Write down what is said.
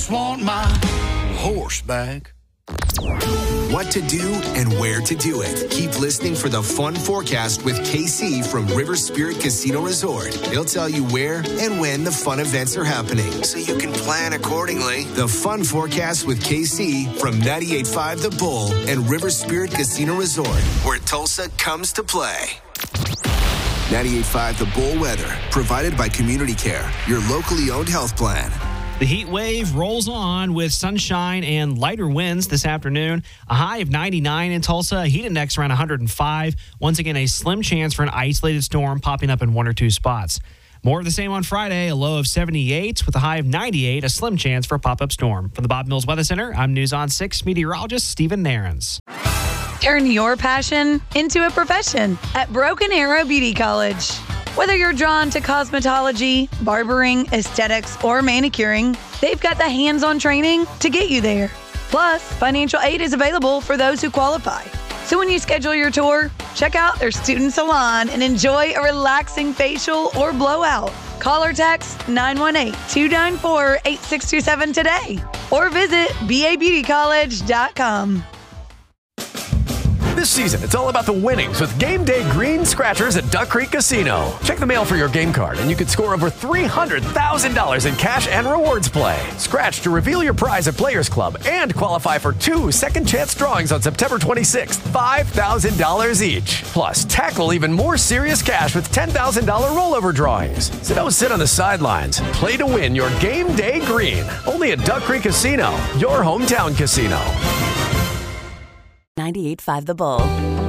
just want my horse back. What to do and where to do it. Keep listening for the Fun Forecast with KC from River Spirit Casino Resort. He'll tell you where and when the fun events are happening, so you can plan accordingly. The Fun Forecast with KC from 98.5 The Bull and River Spirit Casino Resort, where Tulsa comes to play. 98.5 The Bull weather, provided by Community Care, your locally owned health plan. The heat wave rolls on with sunshine and lighter winds this afternoon. A high of 99 in Tulsa, a heat index around 105. Once again, a slim chance for an isolated storm popping up in one or two spots. More of the same on Friday, a low of 78 with a high of 98, a slim chance for a pop-up storm. From the Bob Mills Weather Center, I'm News on 6 meteorologist Stephen Nairns. Turn your passion into a profession at Broken Arrow Beauty College. Whether you're drawn to cosmetology, barbering, aesthetics, or manicuring, they've got the hands-on training to get you there. Plus, financial aid is available for those who qualify. So when you schedule your tour, check out their student salon and enjoy a relaxing facial or blowout. Call or text 918-294-8627 today or visit babeautycollege.com. This season, it's all about the winnings with Game Day Green Scratchers at Duck Creek Casino. Check the mail for your game card, and you could score over $300,000 in cash and rewards play. Scratch to reveal your prize at Players Club and qualify for 2 second-chance drawings on September 26th, $5,000 each. Plus, tackle even more serious cash with $10,000 rollover drawings. So don't sit on the sidelines. Play to win your Game Day Green. Only at Duck Creek Casino, your hometown casino. 98.5 The Bull.